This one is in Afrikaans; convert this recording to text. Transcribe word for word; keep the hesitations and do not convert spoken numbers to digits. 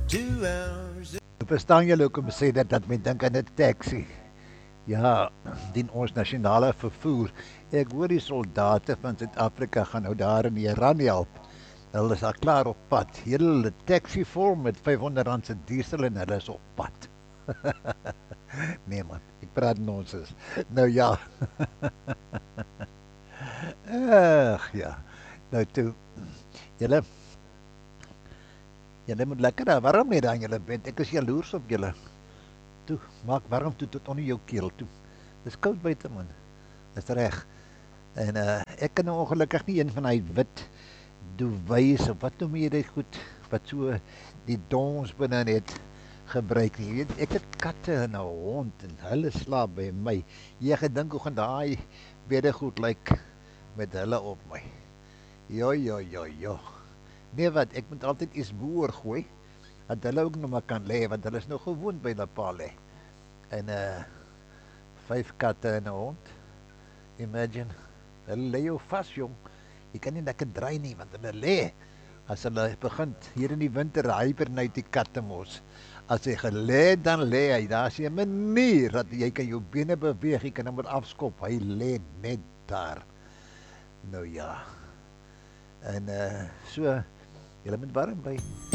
Two hours. Verstaan julle hoekom sê dat dat men dink aan 'n taxi? Ja, dien ons nasionale vervoer. Ek hoor die soldate van Suid-Afrika gaan nou daar in Iran help. Hulle is al klaar op pad. Hele taxi vol met vyfhonderd rand se diesel en hulle is op pad. Nee man, ek praat nonsens. Nou ja. Ag ja. Nou toe. Julle Julle moet lekker daar warm hê daar in julle bed. Ek is jaloers op julle. Toe, maak warm toe tot onder jou keel toe. Dis koud buite man. Dis reg. En uh ek kan nou ongelukkig nie een van hy wit duwys of wat noem jy dit goed wat so die dons binne net gebruik nie. Jy weet, ek het katte en 'n hond en hulle slaap by my. Jy gedink hoe gaan daai beddegoed lyk met hulle op my. Jo jo jo jo. Nee wat, ek moet altyd iets boor gooi dat hulle ook nog maar kan lê want hulle is nou gewoond by hulle pa lê. En uh vyf katte en 'n hond. Imagine. Hulle lê jou vas jong. Jy kan nie lekker draai nie want hulle lê. As hulle begin hier in die winter hibernate die katte mos. As hy gelê dan lê hy. Daar's 'n manier dat jy kan jou bene beweeg, jy kan hom afskop. Hy lê net daar. Nou ja. En uh so, julle moet warm bly.